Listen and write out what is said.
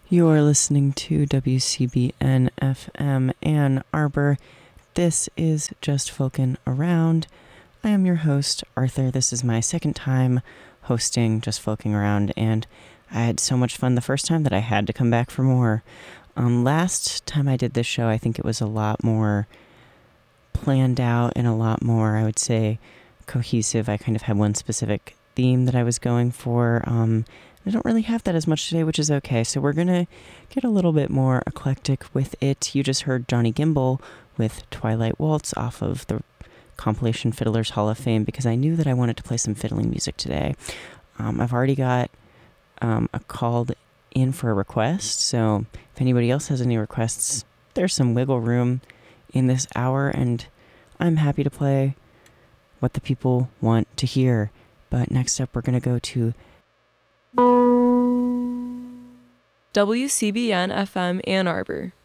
You're listening to WCBN FM Ann Arbor. This is Just Folkin' Around. I am your host, Arthur. This is my second time hosting Just Folking Around, and I had so much fun the first time that I had to come back for more. Last time I did this show, I think it was a lot more planned out and a lot more, I would say, cohesive. I kind of had one specific theme that I was going for. I don't really have that as much today, which is okay. So we're going to get a little bit more eclectic with it. You just heard Johnny Gimbel with Twilight Waltz off of the compilation Fiddler's Hall of Fame because I knew that I wanted to play some fiddling music today. I've already got a called in for a request, so if anybody else has any requests, there's some wiggle room in this hour, and I'm happy to play what the people want to hear. But next up, we're going to go to WCBN FM Ann Arbor.